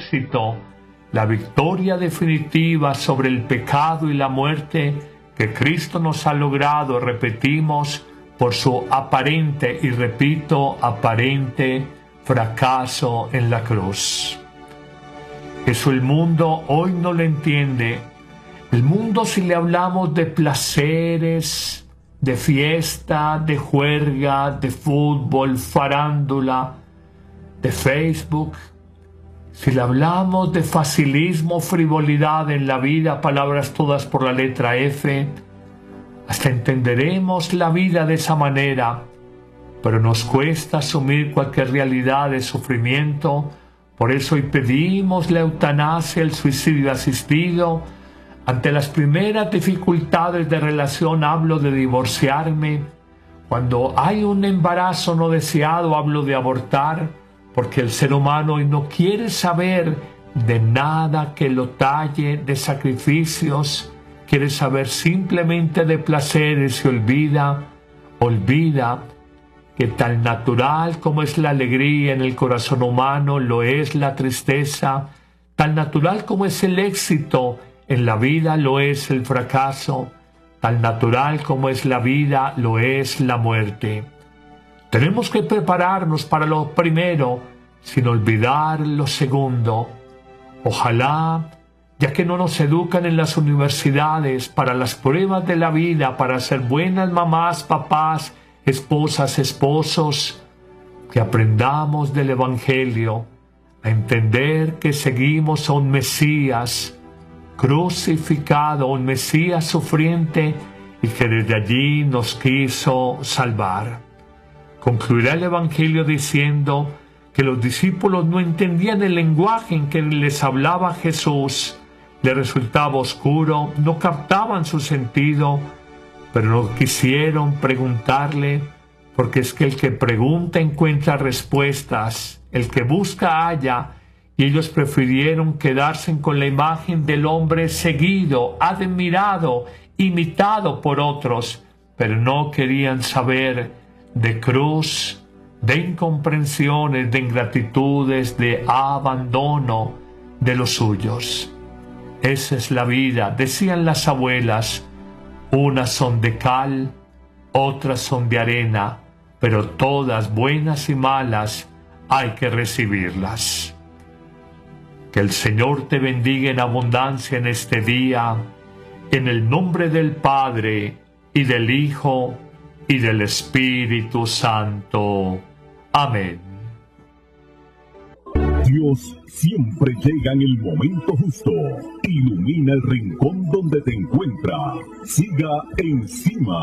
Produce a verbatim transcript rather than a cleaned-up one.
éxito, la victoria definitiva sobre el pecado y la muerte que Cristo nos ha logrado, repetimos, por su aparente, y repito, aparente fracaso en la cruz. Eso el mundo hoy no lo entiende. El mundo, si le hablamos de placeres, de fiesta, de juerga, de fútbol, farándula, de Facebook, si le hablamos de facilismo, frivolidad en la vida, palabras todas por la letra F, hasta entenderemos la vida de esa manera, pero nos cuesta asumir cualquier realidad de sufrimiento. Por eso hoy pedimos la eutanasia, el suicidio asistido. Ante las primeras dificultades de relación hablo de divorciarme. Cuando hay un embarazo no deseado hablo de abortar, porque el ser humano hoy no quiere saber de nada que lo talle, de sacrificios, quiere saber simplemente de placeres y olvida, olvida que tan natural como es la alegría en el corazón humano, lo es la tristeza, tan natural como es el éxito en la vida, lo es el fracaso, tan natural como es la vida, lo es la muerte. Tenemos que prepararnos para lo primero, sin olvidar lo segundo. Ojalá, ya que no nos educan en las universidades para las pruebas de la vida, para ser buenas mamás, papás, esposas, esposos, que aprendamos del Evangelio a entender que seguimos a un Mesías crucificado, un Mesías sufriente, y que desde allí nos quiso salvar. Concluirá el Evangelio diciendo que los discípulos no entendían el lenguaje en que les hablaba Jesús, les resultaba oscuro, no captaban su sentido, pero no quisieron preguntarle, porque es que el que pregunta encuentra respuestas, el que busca halla, y ellos prefirieron quedarse con la imagen del hombre seguido, admirado, imitado por otros, pero no querían saber de cruz, de incomprensiones, de ingratitudes, de abandono de los suyos. Esa es la vida, decían las abuelas. Unas son de cal, otras son de arena, pero todas buenas y malas hay que recibirlas. Que el Señor te bendiga en abundancia en este día, en el nombre del Padre, y del Hijo, y del Espíritu Santo. Amén. Dios siempre llega en el momento justo. Ilumina el rincón donde te encuentras. Siga encima.